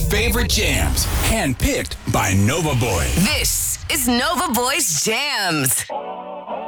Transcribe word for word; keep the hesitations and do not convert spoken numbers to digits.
favorite jams, handpicked by Nova Boy. This is Nova Boys Jams.